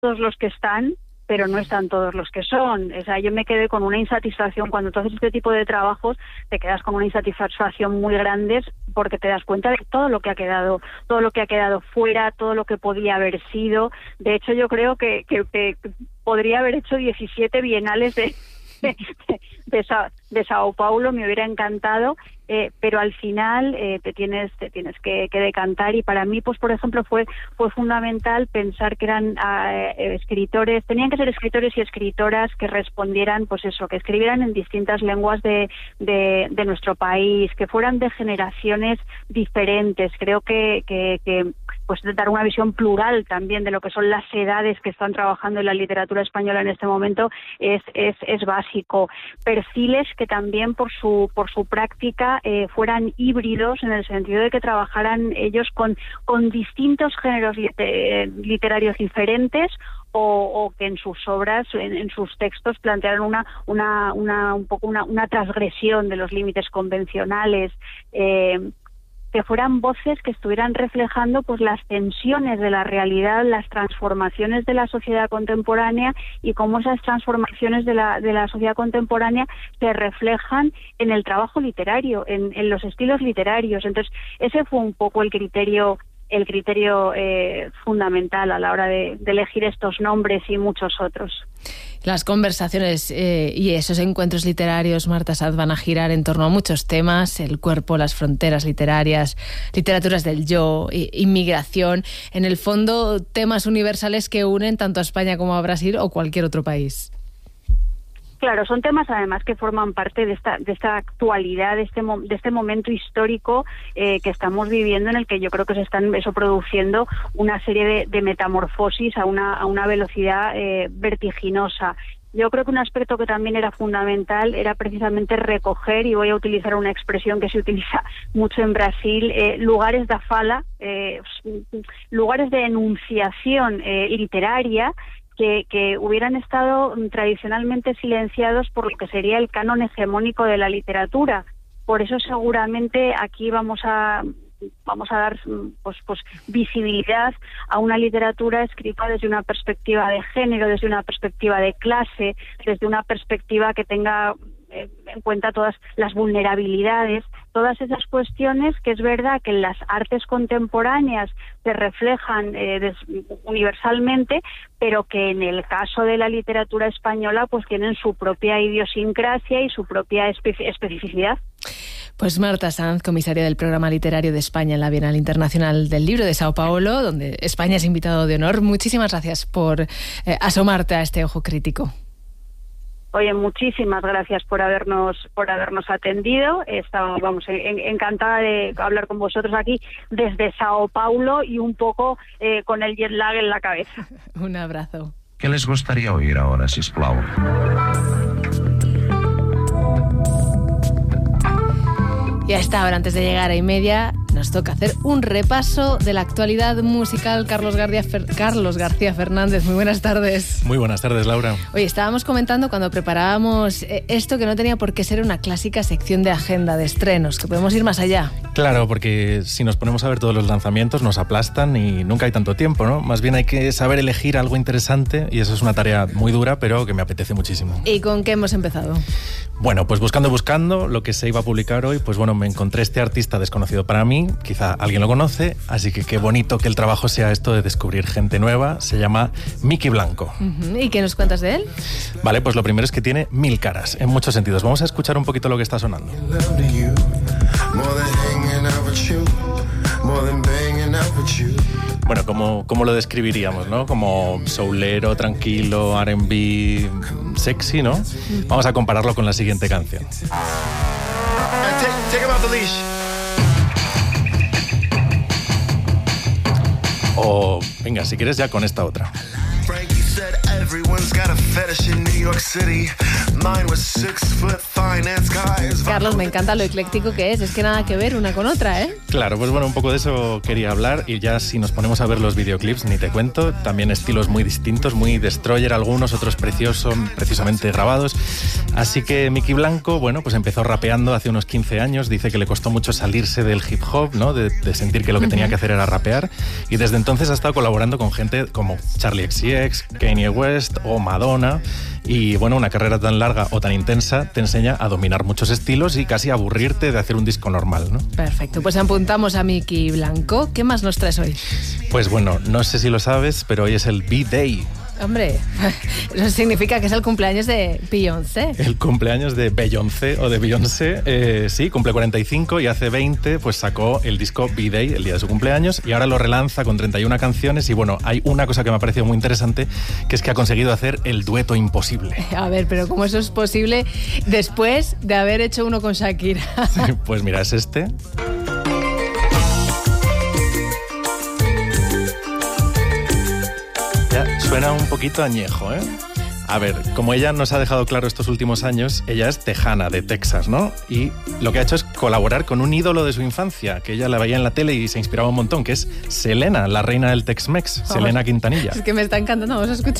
todos los que están, pero no están todos los que son. O sea, yo me quedé con una insatisfacción. Cuando tú haces este tipo de trabajos, te quedas con una insatisfacción muy grande porque te das cuenta de todo lo que ha quedado fuera, todo lo que podía haber sido. De hecho, yo creo que podría haber hecho 17 bienales de Sao Paulo, me hubiera encantado, pero al final te tienes que decantar, y para mí, pues por ejemplo, fue fundamental pensar que eran escritores, tenían que ser escritores y escritoras que respondieran, pues eso, que escribieran en distintas lenguas de nuestro país, que fueran de generaciones diferentes. Creo que pues dar una visión plural también de lo que son las edades que están trabajando en la literatura española en este momento es básico. Perfiles que también por su práctica fueran híbridos, en el sentido de que trabajaran ellos con distintos géneros literarios diferentes, o que en sus obras, en sus textos, plantearan una transgresión de los límites convencionales, que fueran voces que estuvieran reflejando pues las tensiones de la realidad, las transformaciones de la sociedad contemporánea, y cómo esas transformaciones de la sociedad contemporánea se reflejan en el trabajo literario, en los estilos literarios. Entonces, ese fue un poco el criterio fundamental a la hora de elegir estos nombres y muchos otros. Las conversaciones y esos encuentros literarios, Marta Sanz, van a girar en torno a muchos temas: el cuerpo, las fronteras literarias, literaturas del yo, inmigración. En el fondo, temas universales que unen tanto a España como a Brasil o cualquier otro país. Claro, son temas además que forman parte de esta actualidad, de este momento histórico que estamos viviendo, en el que yo creo que se están produciendo una serie de metamorfosis a una velocidad vertiginosa. Yo creo que un aspecto que también era fundamental era precisamente recoger, y voy a utilizar una expresión que se utiliza mucho en Brasil, lugares da fala, lugares de enunciación literaria, que hubieran estado tradicionalmente silenciados por lo que sería el canon hegemónico de la literatura. Por eso seguramente aquí vamos a dar pues visibilidad a una literatura escrita desde una perspectiva de género, desde una perspectiva de clase, desde una perspectiva que tenga en cuenta todas las vulnerabilidades, todas esas cuestiones que es verdad que en las artes contemporáneas se reflejan universalmente, pero que en el caso de la literatura española pues tienen su propia idiosincrasia y su propia especificidad. Pues Marta Sanz, comisaria del Programa Literario de España en la Bienal Internacional del Libro de Sao Paulo, donde España es invitado de honor, muchísimas gracias por asomarte a este ojo crítico. Oye, muchísimas gracias por habernos atendido. Estaba, encantada de hablar con vosotros aquí desde Sao Paulo y un poco con el jet lag en la cabeza. Un abrazo. ¿Qué les gustaría oír ahora, sisplau? Y a esta hora, antes de llegar a 1:30, nos toca hacer un repaso de la actualidad musical. Carlos García Fernández, muy buenas tardes. Muy buenas tardes, Laura. Oye, estábamos comentando cuando preparábamos esto que no tenía por qué ser una clásica sección de agenda de estrenos, que podemos ir más allá. Claro, porque si nos ponemos a ver todos los lanzamientos nos aplastan y nunca hay tanto tiempo, ¿no? Más bien hay que saber elegir algo interesante, y eso es una tarea muy dura, pero que me apetece muchísimo. ¿Y con qué hemos empezado? Bueno, pues buscando lo que se iba a publicar hoy, pues bueno, me encontré este artista desconocido para mí, quizá alguien lo conoce, así que qué bonito que el trabajo sea esto de descubrir gente nueva. Se llama Miki Blanco. ¿Y qué nos cuentas de él? Vale, pues lo primero es que tiene 1000 caras, en muchos sentidos. Vamos a escuchar un poquito lo que está sonando. Bueno, ¿cómo lo describiríamos, no? Como soulero, tranquilo, R&B, sexy, ¿no? Vamos a compararlo con la siguiente canción. O, venga, si quieres ya con esta otra. said everyone's got a fetish in New York City. Mine was 6-foot finance guys. Carlos, me encanta lo ecléctico que es que nada que ver una con otra, ¿eh? Claro, pues bueno, un poco de eso quería hablar y ya si nos ponemos a ver los videoclips, ni te cuento, también estilos muy distintos, muy Destroyer algunos, otros precisamente grabados. Así que Miki Blanco, bueno, pues empezó rapeando hace unos 15 años, dice que le costó mucho salirse del hip hop, ¿no? De sentir que lo que tenía que hacer era rapear, y desde entonces ha estado colaborando con gente como Charli XCX, Kanye West o Madonna. Y bueno, una carrera tan larga o tan intensa te enseña a dominar muchos estilos y casi a aburrirte de hacer un disco normal, ¿no? Perfecto, pues apuntamos a Miki Blanco. ¿Qué más nos traes hoy? Pues bueno, no sé si lo sabes, pero hoy es el B-Day. Hombre, eso significa que es el cumpleaños de Beyoncé. El cumpleaños de Beyoncé o de Beyoncé, sí, cumple 45 y hace 20 pues sacó el disco B-Day el día de su cumpleaños y ahora lo relanza con 31 canciones y bueno, hay una cosa que me ha parecido muy interesante, que es que ha conseguido hacer el dueto imposible. A ver, pero ¿cómo eso es posible después de haber hecho uno con Shakira? Sí, pues mira, es este. Suena un poquito añejo, ¿eh? A ver, como ella nos ha dejado claro estos últimos años, ella es tejana, de Texas, ¿no? Y lo que ha hecho es colaborar con un ídolo de su infancia, que ella la veía en la tele y se inspiraba un montón, que es Selena, la reina del Tex-Mex, Selena Quintanilla. Es que me está encantando, vamos a escuchar.